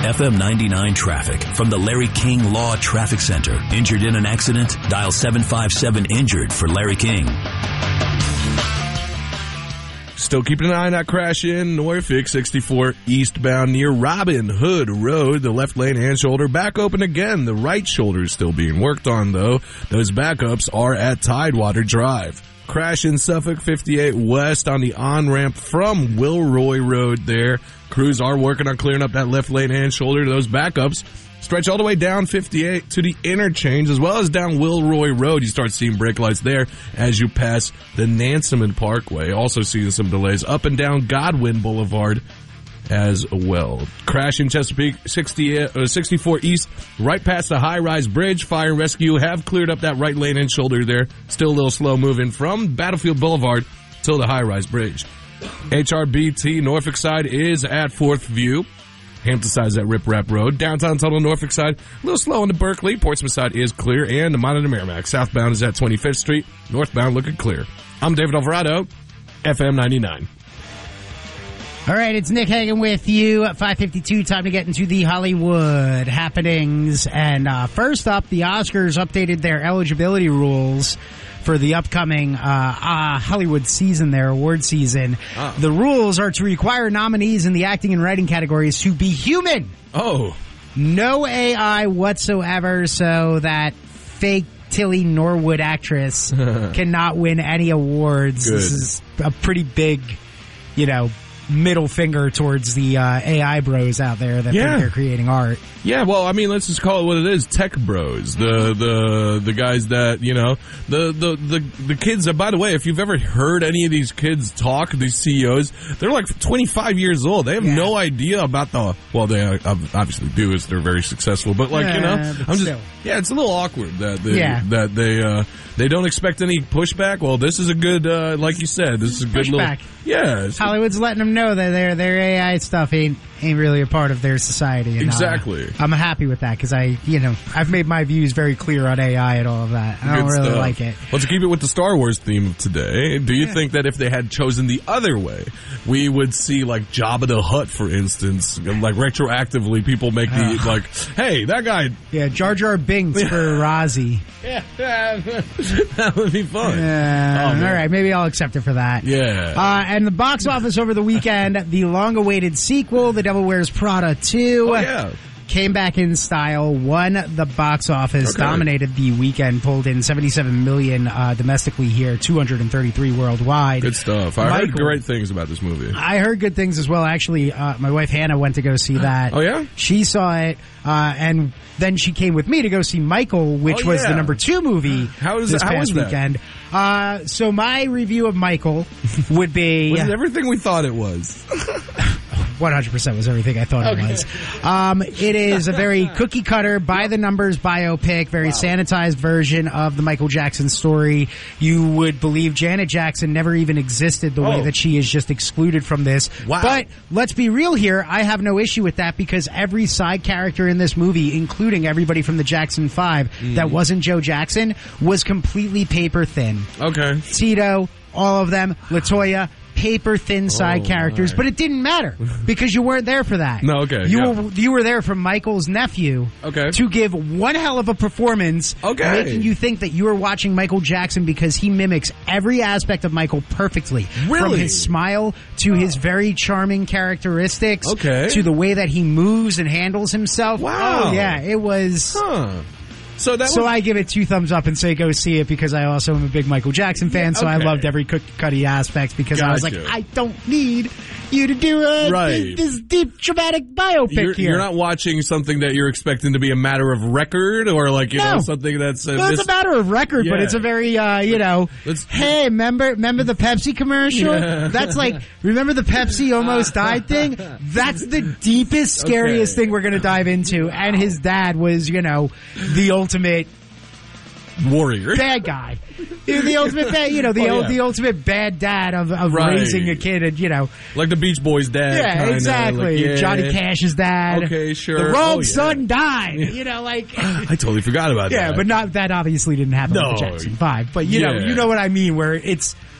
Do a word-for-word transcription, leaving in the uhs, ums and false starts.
F M ninety-nine traffic from the Larry King Law Traffic Center. Injured in an accident? Dial seven five seven injured for Larry King. Still keeping an eye on that crash in Norfolk, sixty-four eastbound near Robin Hood Road. The left lane and shoulder back open again. The right shoulder is still being worked on, though. Those backups are at Tidewater Drive. Crash in Suffolk, fifty-eight west on the on-ramp from Wilroy Road there. Crews are working on clearing up that left lane and shoulder. Those backups stretch all the way down fifty-eight to the interchange, as well as down Wilroy Road. You start seeing brake lights there as you pass the Nansemond Parkway. Also seeing some delays up and down Godwin Boulevard as well. Crash in Chesapeake, sixty, uh, sixty-four east, right past the high-rise bridge. Fire and rescue have cleared up that right lane and shoulder there. Still a little slow moving from Battlefield Boulevard till the high-rise bridge. H R B T Norfolk side is at Fourth View. Hampton side is at Rip Rap Road. Downtown Tunnel, Norfolk side, a little slow into Berkeley. Portsmouth side is clear. And the Monitor Merrimack. Southbound is at twenty-fifth Street. Northbound looking clear. I'm David Alvarado, F M ninety-nine. All right, it's Nick Hagan with you at five fifty-two. Time to get into the Hollywood happenings. And uh, first up, the Oscars updated their eligibility rules for the upcoming uh, uh, Hollywood season, their award season. Oh. The rules are to require nominees in the acting and writing categories to be human. Oh. No A I whatsoever, so that fake Tilly Norwood actress cannot win any awards. Good. This is a pretty big, you know, middle finger towards the uh, A I bros out there that yeah. think they're creating art. Yeah, well, I mean, let's just call it what it is. Tech bros. The the the guys that, you know, the, the, the, the kids that, by the way, if you've ever heard any of these kids talk, these C E Os, they're like twenty-five years old. They have yeah. no idea about the, well, they obviously do as they're very successable, but like, yeah, you know, I'm just, still. yeah, it's a little awkward that they, yeah. that they, uh, they don't expect any pushback. Well, this is a good, uh, like you said, this is a good pushback. little, yeah. Hollywood's letting them know that their, their A I stuff ain't, ain't really a part of their society. And, exactly. Uh, I'm happy with that because I, you know, I've made my views very clear on A I and all of that. I don't Good really stuff. like it. Well, to keep it with the Star Wars theme of today, do you yeah. think that if they had chosen the other way, we would see like Jabba the Hutt, for instance, like retroactively people make the, uh, like, hey, that guy. Yeah, Jar Jar Binks for Rozzy. Yeah, that would be fun. Uh, oh, all right, maybe I'll accept it for that. Yeah. Uh, and the box office over the weekend, the long-awaited sequel, The Devil Wears Prada two. Oh, yeah. Came back in style, won the box office, okay. dominated the weekend, pulled in seventy-seven million uh, domestically here, two hundred thirty-three worldwide. Good stuff. I Michael, heard great things about this movie. I heard good things as well. Actually, uh, my wife Hannah went to go see that. Oh, yeah? She saw it, uh, and then she came with me to go see Michael, which oh, was yeah. the number two movie how is, this how past was weekend. Uh, so my review of Michael would be... Was it everything we thought it was? one hundred percent was everything I thought okay. it was. Um, it is a very cookie-cutter, by-the-numbers biopic, very wow. sanitized version of the Michael Jackson story. You would believe Janet Jackson never even existed the oh. way that she is just excluded from this. Wow. But let's be real here. I have no issue with that because every side character in this movie, including everybody from the Jackson Five mm. that wasn't Joe Jackson, was completely paper-thin. Okay. Tito, all of them, LaToya, paper thin side oh, characters, right. but it didn't matter because you weren't there for that. No, okay. You yeah. were you were there for Michael's nephew okay. to give one hell of a performance, okay. making you think that you were watching Michael Jackson because he mimics every aspect of Michael perfectly. Really? From his smile to oh. his very charming characteristics okay. to the way that he moves and handles himself. Wow. Oh, yeah, it was... Huh. So that so was, I give it two thumbs up and say go see it because I also am a big Michael Jackson fan, yeah, okay. so I loved every cookie-cutty aspect because gotcha. I was like, I don't need you to do a, right. this deep, dramatic biopic you're, here. You're not watching something that you're expecting to be a matter of record or like, you no. know, something that's... Uh, no, it's this, a matter of record, yeah. but it's a very, uh, you know, Let's, hey, remember remember the Pepsi commercial? Yeah. That's like, remember the Pepsi almost died thing? That's the deepest, scariest okay. thing we're going to dive into. And his dad was, you know, the ultimate... warrior, bad guy, the ultimate bad, you know, the oh, yeah. the ultimate bad dad of, of right. raising a kid, and you know, like the Beach Boys' dad. Yeah, kinda, exactly. like, yeah. Johnny Cash's dad. Okay, sure. The wrong oh, yeah. son died. You know, like I totally forgot about yeah, that. Yeah, but not that obviously didn't happen no. with the Jackson Five. But you yeah. know, you know what I mean, where it's